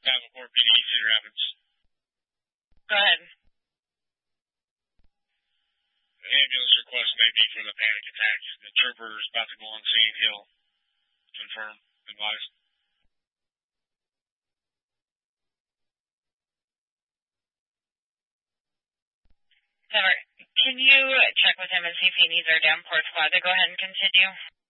Davenport PD, Cedar Rapids. Go ahead. The ambulance request may be for the panic attack. The trooper is about to go on scene. He'll confirm, advise. Can you check with him and see if he needs our Davenport squad to go ahead and continue?